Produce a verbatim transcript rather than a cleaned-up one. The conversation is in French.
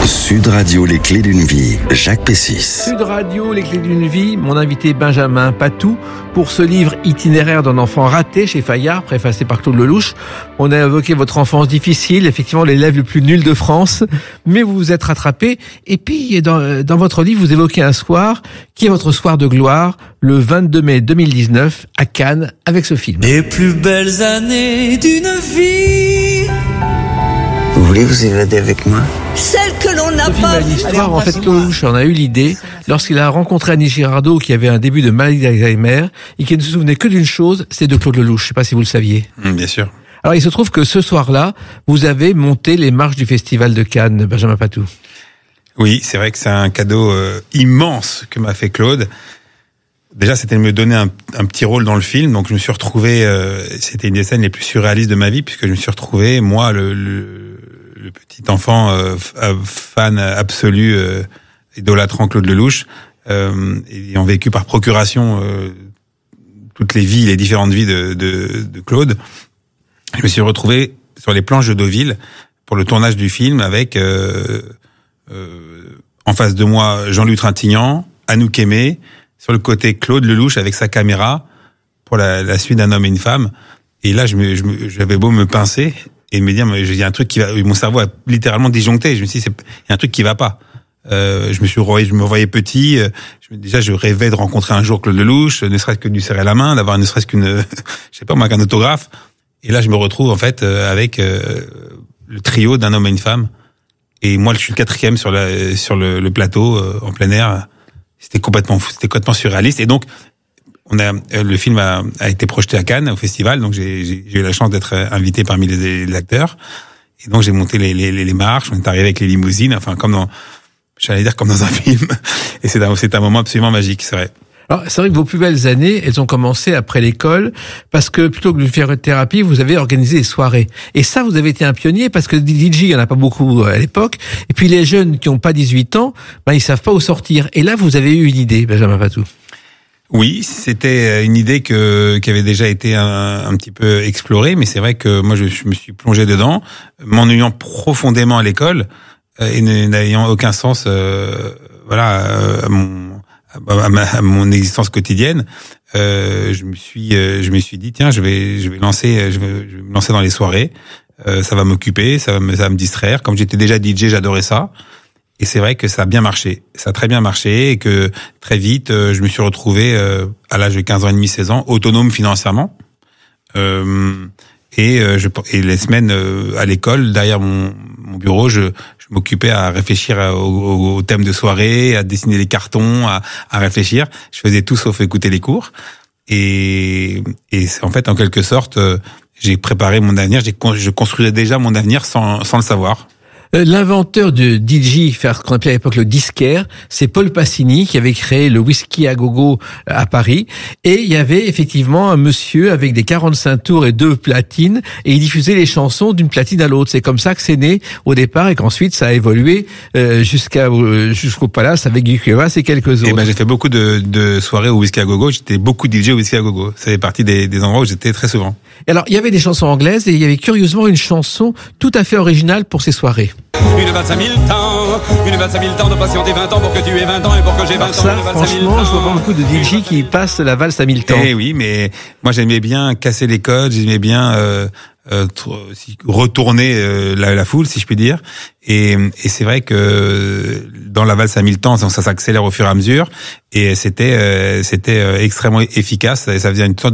Sud Radio, les clés d'une vie, Jacques Pessis. Sud Radio, les clés d'une vie, mon invité Benjamin Patou pour ce livre itinéraire d'un enfant raté chez Fayard, préfacé par Claude Lelouch. On a évoqué votre enfance difficile, effectivement l'élève le plus nul de France, mais vous vous êtes rattrapé. Et puis dans, dans votre livre, vous évoquez un soir qui est votre soir de gloire, le vingt-deux mai deux mille dix-neuf à Cannes, avec ce film. Les plus belles années d'une vie. Vous voulez vous évader avec moi? Celle que l'on n'a Ce film pas a une histoire, en fait, Claude Lelouch en a eu l'idée lorsqu'il a rencontré Annie Girardot, qui avait un début de maladie d'Alzheimer, et qui ne se souvenait que d'une chose, c'est de Claude Lelouch. Je ne sais pas si vous le saviez. Mmh, bien sûr. Alors, il se trouve que ce soir-là, vous avez monté les marches du Festival de Cannes, Benjamin Patou. Oui, c'est vrai que c'est un cadeau euh, immense que m'a fait Claude. Déjà, c'était de me donner un, un petit rôle dans le film, donc je me suis retrouvé, euh, c'était une des scènes les plus surréalistes de ma vie, puisque je me suis retrouvé, moi, le, le, le petit enfant euh, fan absolu, euh, idolâtrant Claude Lelouch, euh, ayant vécu par procuration euh, toutes les vies, les différentes vies de, de, de Claude. Je me suis retrouvé sur les planches de Deauville pour le tournage du film avec, euh, euh, en face de moi, Jean-Louis Trintignant, Anouk Aimée, sur le côté Claude Lelouch avec sa caméra pour la, la suite d'un homme et une femme. Et là, je me, je me, j'avais beau me pincer et me dire, il y a un truc qui va, mon cerveau a littéralement disjoncté. Je me suis dit, il y a un truc qui va pas. Euh, je me suis je me voyais petit. Je, déjà, je rêvais de rencontrer un jour Claude Lelouch, ne serait-ce que de lui serrer la main, d'avoir ne serait-ce qu'une, je sais pas moi, qu'un autographe. Et là, je me retrouve en fait avec euh, le trio d'un homme et une femme. Et moi, je suis le quatrième sur la, sur le, le plateau euh, en plein air. C'était complètement fou, c'était complètement surréaliste. Et donc, on a, le film a, a été projeté à Cannes, au festival. Donc, j'ai, j'ai, j'ai eu la chance d'être invité parmi les, les acteurs. Et donc, j'ai monté les, les, les marches. On est arrivé avec les limousines. Enfin, comme dans, j'allais dire comme dans un film. Et c'est un, c'est un moment absolument magique, c'est vrai. Alors, c'est vrai que vos plus belles années, elles ont commencé après l'école, parce que plutôt que de faire une thérapie, vous avez organisé des soirées. Et ça, vous avez été un pionnier, parce que D J, il n'y en a pas beaucoup à l'époque. Et puis les jeunes qui n'ont pas dix-huit ans, ben, ils savent pas où sortir. Et là, vous avez eu une idée, Benjamin Patou. Oui, c'était une idée que, qui avait déjà été un, un petit peu explorée, mais c'est vrai que moi, je, je me suis plongé dedans, m'ennuyant profondément à l'école, et n'ayant aucun sens, euh, voilà, à mon, À, ma, à mon existence quotidienne, euh, je me suis, euh, je me suis dit tiens, je vais, je vais lancer, je vais, je vais me lancer dans les soirées. Euh, ça va m'occuper, ça va me, ça va me distraire. Comme j'étais déjà D J, j'adorais ça. Et c'est vrai que ça a bien marché. Ça a très bien marché et que très vite, euh, je me suis retrouvé euh, à l'âge de quinze ans et demi, seize ans, autonome financièrement. Euh, et, euh, je, et les semaines euh, à l'école, derrière mon, mon bureau, je Je m'occupais à réfléchir au, au thème de soirée, à dessiner les cartons, à, à réfléchir. Je faisais tout sauf écouter les cours. Et, et en fait, en quelque sorte, j'ai préparé mon avenir. J'ai, je construisais déjà mon avenir sans, sans le savoir. L'inventeur de D J, faire ce qu'on appelait à l'époque le disquaire, c'est Paul Passini qui avait créé le whisky à gogo à Paris. Et il y avait effectivement un monsieur avec des quarante-cinq tours et deux platines, et il diffusait les chansons d'une platine à l'autre. C'est comme ça que c'est né au départ, et qu'ensuite ça a évolué euh, jusqu'à euh, jusqu'au Palace avec Guy Cuevas et quelques autres. Et ben j'ai fait beaucoup de, de soirées au whisky à gogo. J'étais beaucoup D J au whisky à gogo. Ça fait partie des, des endroits où j'étais très souvent. Et alors il y avait des chansons anglaises et il y avait curieusement une chanson tout à fait originale pour ces soirées. Une valse à mille temps, une valse à mille temps de patienter vingt ans pour que tu aies vingt ans et pour que j'ai vingt Alors ça, ans. Une valse à mille franchement, temps. je vois pas beaucoup de D J qui passent la valse à mille temps. Eh oui, mais moi j'aimais bien casser les codes, j'aimais bien euh, euh, retourner euh, la, la foule, si je puis dire. Et, et c'est vrai que dans la valse à mille temps, ça s'accélère au fur et à mesure. Et c'était, euh, c'était extrêmement efficace. Et ça faisait une sorte